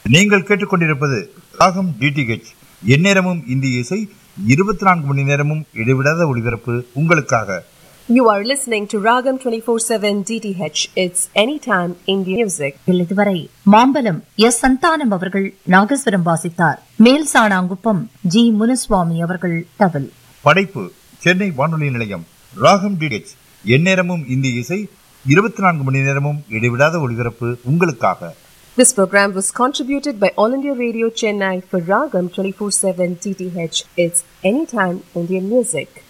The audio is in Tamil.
நீங்கள் கேட்டுக்கொண்டிருப்பது ராகம் DTH. எந்நேரமும் இந்திய இசை, 24 மணி நேரமும் இடைவிடாத ஒளிபரப்பு உங்களுக்காக. You are listening to Ragam 24/7 DTH. It's anytime Indian music. இதுவரை மாம்பலம் எஸ் சந்தானம் அவர்கள் நாகஸ்வரம் வாசித்தார். மேல் சாணாங்குப்பம் ஜி முனுசுவாமி அவர்கள் தவில். படைப்பு சென்னை வானொலி நிலையம். ராகம் DTH. எந்நேரமும் இந்திய இசை, 24 மணி நேரமும் இடைவிடாத ஒளிபரப்பு உங்களுக்காக. This program was contributed by All India Radio Chennai for Ragam 24/7 DTH. It's anytime Indian music.